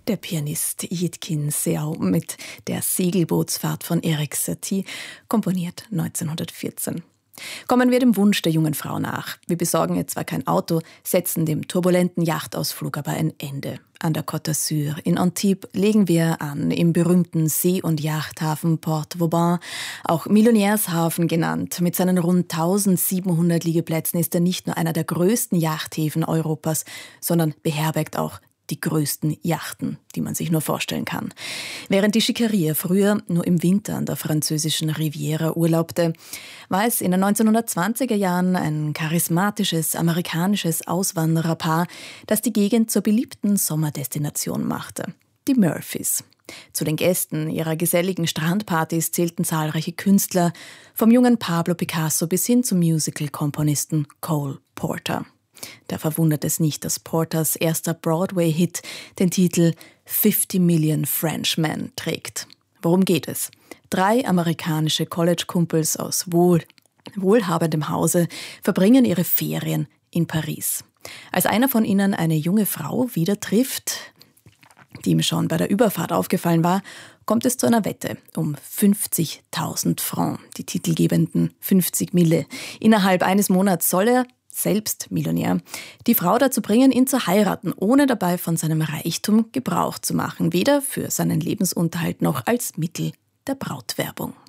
Der Pianist Jidkin Seau mit der Segelbootsfahrt von Erik Satie, komponiert 1914. Kommen wir dem Wunsch der jungen Frau nach. Wir besorgen ihr zwar kein Auto, setzen dem turbulenten Yachtausflug aber ein Ende. An der Côte d'Azur in Antibes legen wir an, im berühmten See- und Yachthafen Port Vauban, auch Millionärshafen genannt. Mit seinen rund 1700 Liegeplätzen ist er nicht nur einer der größten Yachthäfen Europas, sondern beherbergt auch die größten Yachten, die man sich nur vorstellen kann. Während die Schickeria früher nur im Winter an der französischen Riviera urlaubte, war es in den 1920er Jahren ein charismatisches amerikanisches Auswandererpaar, das die Gegend zur beliebten Sommerdestination machte. Die Murphys. Zu den Gästen ihrer geselligen Strandpartys zählten zahlreiche Künstler, vom jungen Pablo Picasso bis hin zum Musical-Komponisten Cole Porter. Da verwundert es nicht, dass Porters erster Broadway-Hit den Titel 50 Million Frenchmen trägt. Worum geht es? 3 amerikanische College-Kumpels aus wohlhabendem Hause verbringen ihre Ferien in Paris. Als einer von ihnen eine junge Frau wieder trifft, die ihm schon bei der Überfahrt aufgefallen war, kommt es zu einer Wette um 50.000 Francs, die titelgebenden 50 Mille. Innerhalb eines Monats soll er, selbst Millionär, die Frau dazu bringen, ihn zu heiraten, ohne dabei von seinem Reichtum Gebrauch zu machen, weder für seinen Lebensunterhalt noch als Mittel der Brautwerbung.